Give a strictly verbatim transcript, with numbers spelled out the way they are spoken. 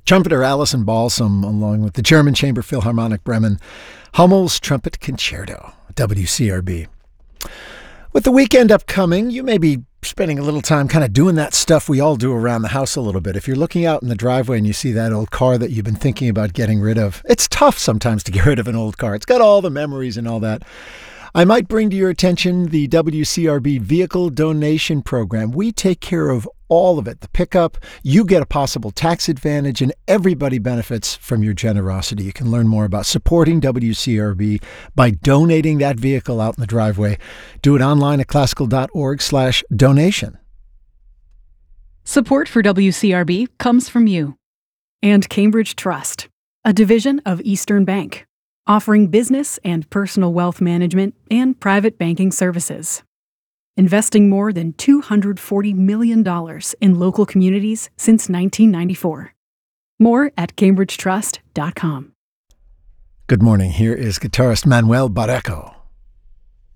Trumpeter Alison Balsam, along with the German Chamber Philharmonic Bremen, Hummel's Trumpet Concerto, W C R B. With the weekend upcoming, you may be spending a little time kind of doing that stuff we all do around the house a little bit. If you're looking out in the driveway and you see that old car that you've been thinking about getting rid of, it's tough sometimes to get rid of an old car. It's got all the memories and all that. I might bring to your attention the W C R B Vehicle Donation Program. We take care of all of it. The pickup, you get a possible tax advantage, and everybody benefits from your generosity. You can learn more about supporting W C R B by donating that vehicle out in the driveway. Do it online at classical.org slash donation. Support for W C R B comes from you and Cambridge Trust, a division of Eastern Bank, offering business and personal wealth management and private banking services. Investing more than two hundred forty million dollars in local communities since nineteen ninety-four. More at cambridge trust dot com. Good morning. Here is guitarist Manuel Barreco.